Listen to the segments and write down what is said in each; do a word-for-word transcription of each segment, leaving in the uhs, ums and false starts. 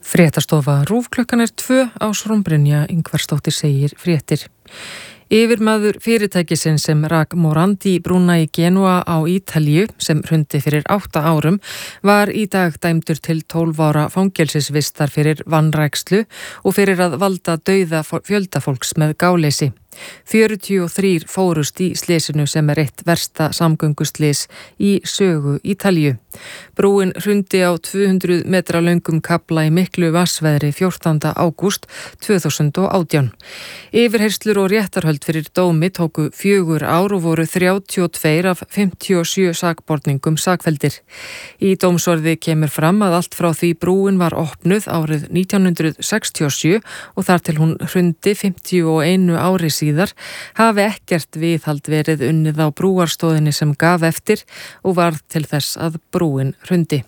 Fréttastofa RÚV klukkan er tvö á Brynja Ingvarsdóttir segir fréttir. Yfirmaður fyrirtækisins sem rak Morandi brúna í Genúa á Ítalíu sem hrundi fyrir átta árum var í dag dæmdur til tólf ára fangelsisvistar fyrir vanrækslu og fyrir að valda dauða fjöldafólks með gáleysi. fjörutíu og þrír fórust í slysinu sem er eitt versta samgönguslys í sögu Ítalíu. Brúin hrundi á tvö hundruð metra löngum kafla í miklu vatnsveðri fjórtánda ágúst tvö þúsund og átján. Yfirheyrslur og réttarhöld fyrir dómi tóku fjögur ár og voru þrjátíu og tvö af fimmtíu og sjö sakborningum sakfelldir. Í dómsorði kemur fram að allt frá því brúin var opnuð árið nítján hundruð sextíu og sjö og þar til hún hrundi fimmtíu og eitt ári síðar hafi ekkert viðhald verið unnið á brúarstóðinni sem gaf eftir og varð til þess að brúin hrundi.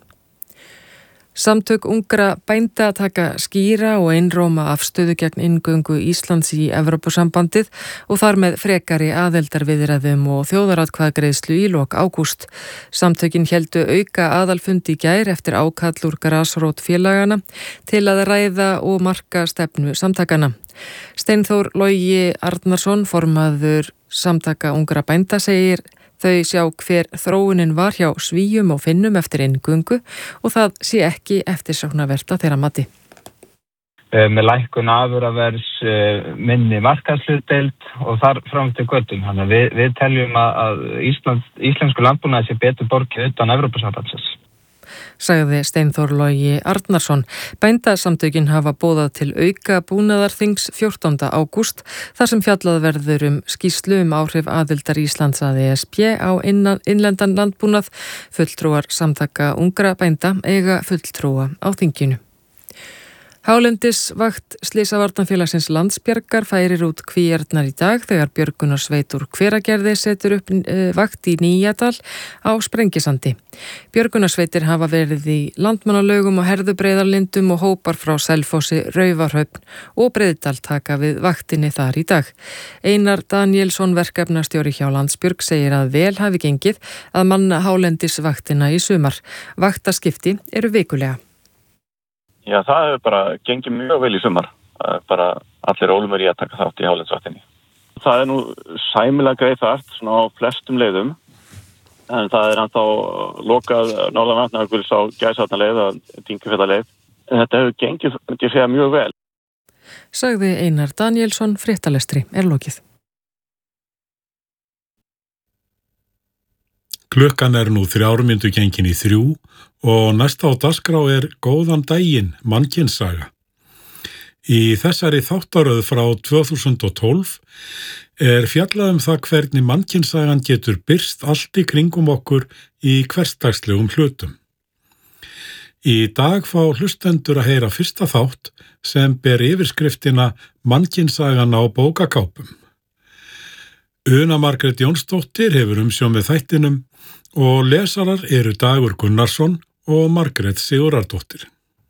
Samtök ungra bænda taka skýra og einróma afstöðu gegn inngöngu Íslands í Evrópusambandið og þar með frekari aðildarviðræðum og þjóðaratkvæðagreiðslu í lok ágúst. Samtökin héldu auka aðalfund í gær eftir ákall úr grasrót félagana til að ræða og marka stefnu samtakana. Steinþór Logi Arnarsson, formaður Samtaka ungra bænda, segir þau sjá hver þróunin var hjá Svíum og Finnum eftir inngöngu og það sé ekki eftirsóknarvert að þeirra mati. Með lækkun afurðaverðs, minni markaðshlutdeild og þar fram til göttum. Þannig að við, við teljum að Ísland, íslensku landbúnaði sé betur borgið utan Evrópusambandsins. Sagði Steinþór Logi Arnarsson. Bændasamtökin hafa boðað til auka búnaðarþings fjórtánda ágúst þar sem fjallað verður um skýrslu um áhrif aðildar Íslands að E S B á innan, innlendan landbúnað. Fulltrúar Samtaka ungra bænda eiga fulltrúa á þinginu. Hálendisvakt Slysavarnarfélagsins Landsbjargar færir út kvíarnar í dag þegar björgunarsveit úr Hveragerði setur upp e, vakt í Nýjadal á Sprengisandi. Björgunarsveitir hafa verið í Landmannalaugum og Herðubreiðarlindum og hópar frá Selfossi, Raufarhöfn og Breiðdal taka við vaktinni þar í dag. Einar Danielsson, verkefnastjóri hjá Landsbjörg, segir að vel hafi gengið að manna hálendisvaktina í sumar. Vaktaskipti eru vikulega. Já, það hefur bara gengið mjög vel í sumar. Það er bara allir ólumur í að taka þátt í hálendisvaktinni. Það er nú sæmilega greiðfært svona á flestum leiðum, en það er ennþá lokað norðan Vatnajökuls á Gæsavatnaleið að Dingafjallaleið. Þetta hefur gengið, myndi ég segja, mjög vel. Sagði Einar Danielsson, fréttalestri er lokið. Klukkan er nú þrjár mínútur gengin í þrjú og næsta á dagskrá er Góðan daginn, mannkynssaga. Í þessari þáttaröð frá tvö þúsund og tólf er fjallað um það hvernig mannkynssagan getur birst allt í kringum okkur í hversdagslegum hlutum. Í dag fá hlustendur að heyra fyrsta þátt sem ber yfirskriftina Mannkynssagan á bókakápum. Una Margrét Jónsdóttir hefur umsjón með þættinum og lesarar eru Dagur Gunnarsson og Margrét Sigurðardóttir.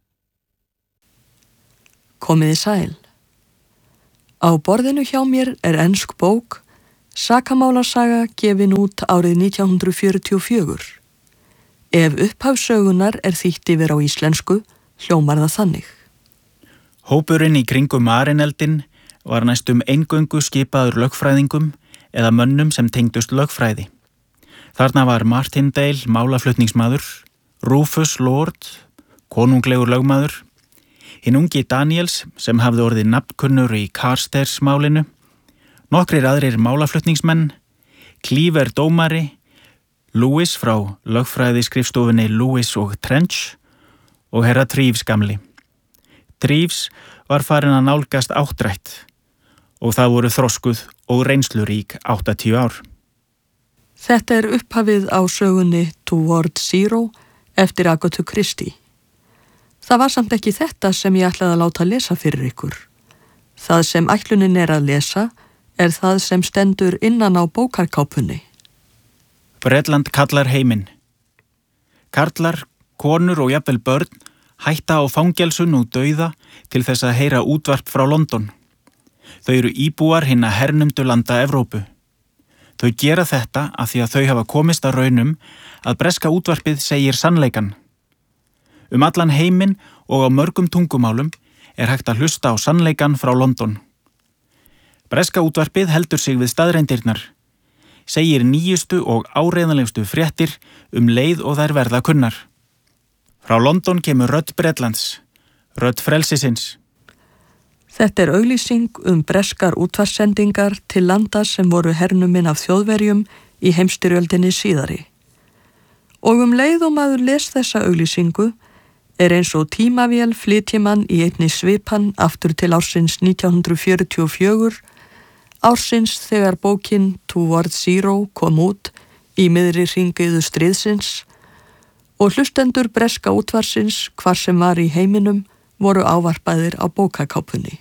Komiði sæl. Á borðinu hjá mér er ensk bók, Sakamálasaga, gefin út árið nítján hundruð fjörutíu og fjögur. Ef upphafssögunar er þýtt yfir á íslensku, hljómar það þannig. Hópurinn í kringum Marineldin var næstum eingöngu skipaður lögfræðingum eða mönnum sem tengdust lögfræði. Þarna var Martindale málaflutningsmaður, Rufus Lord, konunglegur lögmaður, hinn ungi Daniels sem hafði orðið nafnkunnur í Carstairs málinu, nokkrir aðrir málaflutningsmenn, Cleaver dómari, Lewis frá lögfræðiskrifstofunni Lewis og Trench og herra Treves gamli. Treves var farin að nálgast áttrætt og það voru þroskuð og reynslurík áttatíu ár. Þetta er upphafið á sögunni Toward Zero eftir Agatha Christie. Það var samt ekki þetta sem ég ætlaði að láta lesa fyrir ykkur. Það sem ætlunin er að lesa er það sem stendur innan á bókarkápunni. Bretland kallar heiminn. Karlar, konur og jafnvel börn hætta á fangelsun og dauða til þess að heyra útvarp frá London. Þau eru íbúar hinna hernumdu landa Evrópu. Þau gera þetta af því að þau hafa komist að raunum að breska útvarpið segir sannleikan. Um allan heiminn og á mörgum tungumálum er hægt að hlusta á sannleikan frá London. Breska útvarpið heldur sig við staðreyndirnar, segir nýjustu og áreiðanlegustu fréttir um leið og þær verða kunnar. Frá London kemur rödd Bretlands, rödd frelsisins. Þetta er auglýsing um breskar útvarpssendingar til landa sem voru hernumin af Þjóðverjum í heimsstyrjöldinni síðari. Og um leið og maður les þessa auglýsingu er eins og tímavél flytji mann í einni svipan aftur til ársins nítján hundrað fjörutíu og fjögur, ársins þegar bókin Toward Zero kom út í miðri hringiðu stríðsins og hlustendur breska útvarsins hvar sem var í heiminum voru ávarpaðir á bókakápunni.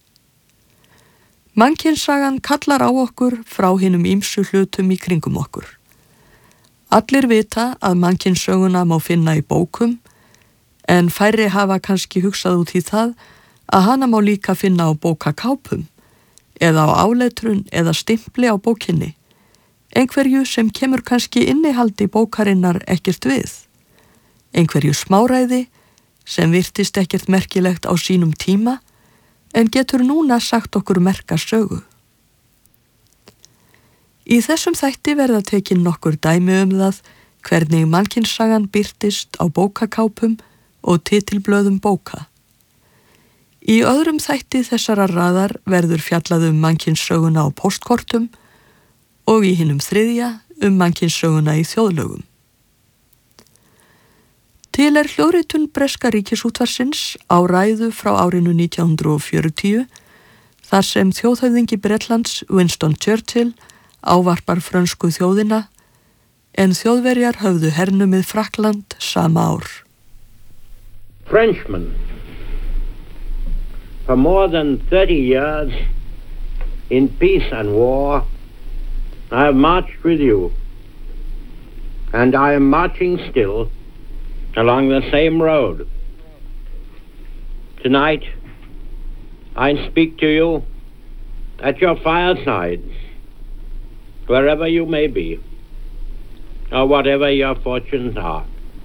Mannkynssagan kallar á okkur frá hinum ýmsu hlutum í kringum okkur. Allir vita að mannkynssöguna má finna í bókum, en færri hafa kannski hugsað út í það að hana má líka finna á bókakápum, eða á áletrun eða stimpli á bókinni, einhverju sem kemur kannski innihaldi bókarinnar ekkert við, einhverju smáræði sem virtist ekkert merkilegt á sínum tíma, en getur núna sagt okkur merka sögu. Í þessum þætti verða tekin nokkur dæmi um það hvernig mannkynssagan birtist á bókakápum og titilblöðum bóka. Í öðrum þætti þessara raðar verður fjallað um mannkynssöguna á póstkortum og í hinum þriðja um mannkynssöguna í þjóðlögum. Til er hljóðritun breska ríkisútvarsins á ræðu frá árinu nítján hundrað fjörutíu, þar sem þjóðhöfðingi Bretlands Winston Churchill ávarpar frönsku þjóðina, en Þjóðverjar höfðu hernumið Frakkland sama ár. Frenchmen, for more than thirty years, in peace and war, I have marched with you, and I am marching still along the same road. Tonight, I speak to you at your firesides, wherever you may be, or whatever your fortunes are.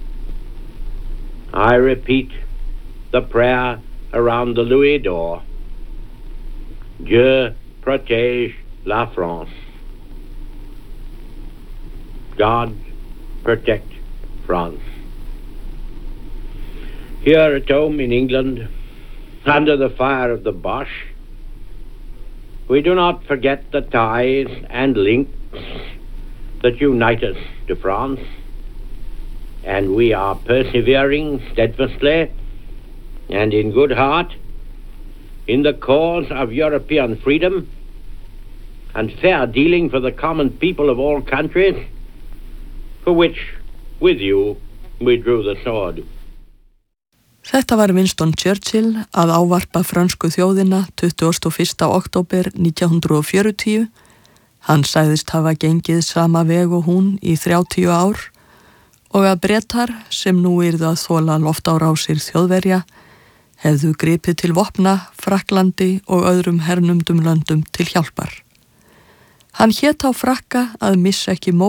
I repeat the prayer around the Louis d'Or. Dieu protège la France. God protect France. Here at home in England, under the fire of the Boche, we do not forget the ties and links that unite us to France, and we are persevering steadfastly and in good heart in the cause of European freedom and fair dealing for the common people of all countries, for which, with you, we drew the sword. Þetta var Winston Churchill að ávarpa frönsku þjóðina tuttugasta og fyrsta október nítján hundrað fjörutíu. Hann sagðist hafa gengið sama veg og hún í þrjátíu ár og að Bretar sem nú yrðu að þola loftárásir Þjóðverja hefðu gripið til vopna Frakklandi og öðrum hernumdum löndum til hjálpar. Hann hét á Frakka að missa ekki mót